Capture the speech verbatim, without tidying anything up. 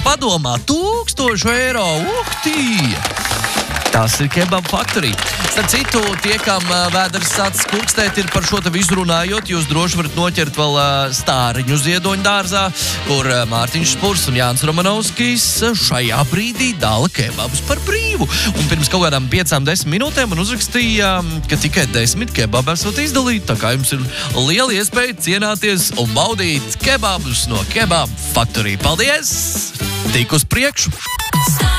padomā, tūkstošu eiro, uhtī! Tas ir Kebab Factory. Starp citu, tie, kam vēders sācis kukstēt, ir par šo te visu runājot, jūs droši varat noķert vēl Stāriņu Ziedoņu dārzā, kur Mārtiņš Spurs un Jānis Romanovskis šajā brīdī dala kebabus par brīvu. Un pirms kaut kādām piecām, desmit minūtēm man uzrakstīja, ka tikai desmit kebabu esat izdalīti, tā kā jums ir liela iespēja cienāties un baudīt kebabus no Kebab Factory. Paldies! Tik uz priekšu!